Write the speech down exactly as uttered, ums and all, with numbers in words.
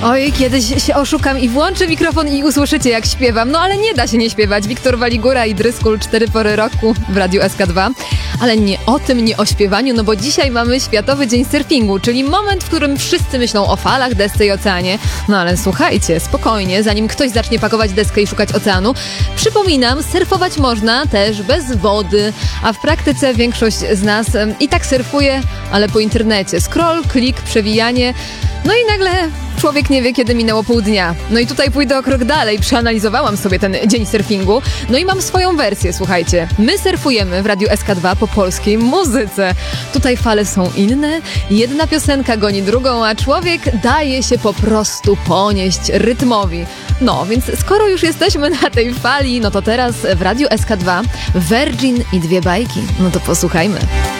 Oj, kiedyś się oszukam i włączę mikrofon i usłyszycie, jak śpiewam. No ale nie da się nie śpiewać. Wiktor Waligura i Dryskul, cztery pory roku w Radiu S K dwa. Ale nie o tym, nie o śpiewaniu, no bo dzisiaj mamy Światowy Dzień Surfingu, czyli moment, w którym wszyscy myślą o falach, desce i oceanie. No ale słuchajcie, spokojnie, zanim ktoś zacznie pakować deskę i szukać oceanu, przypominam, surfować można też bez wody, a w praktyce większość z nas i tak surfuje, ale po internecie. Scroll, klik, przewijanie, no i nagle człowiek nie wie, kiedy minęło pół dnia. No i tutaj pójdę o krok dalej, przeanalizowałam sobie ten dzień surfingu, no i mam swoją wersję, słuchajcie. My surfujemy w Radiu S K dwa po polskiej muzyce. Tutaj fale są inne, jedna piosenka goni drugą, a człowiek daje się po prostu ponieść rytmowi. No, więc skoro już jesteśmy na tej fali, no to teraz w Radiu S K dwa Virgin i dwie bajki. No to posłuchajmy.